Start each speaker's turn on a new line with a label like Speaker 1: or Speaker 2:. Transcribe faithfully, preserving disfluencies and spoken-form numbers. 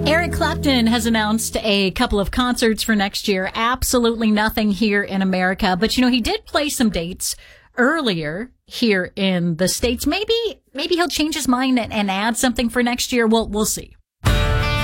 Speaker 1: Eric Clapton has announced a couple of concerts for next year. Absolutely nothing here in America. But, you know, he did play some dates earlier here in the States. Maybe, maybe he'll change his mind and, and add something for next year. We'll, we'll see.